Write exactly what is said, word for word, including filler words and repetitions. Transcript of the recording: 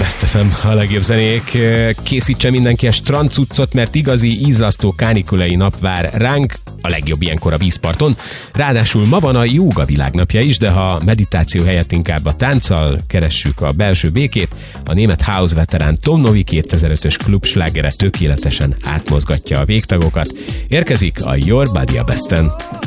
Best ef em, a legjobb zenék. Készítse mindenki a strandcuccot, mert igazi, izzasztó kánikulai nap vár ránk, a legjobb ilyenkor a vízparton. Ráadásul ma van a jóga világnapja is, de ha meditáció helyett inkább a tánccal keressük a belső békét, a német house veterán Tom Novi kétezer-ötös klubslágere tökéletesen átmozgatja a végtagokat. Érkezik a Your Body a Besten.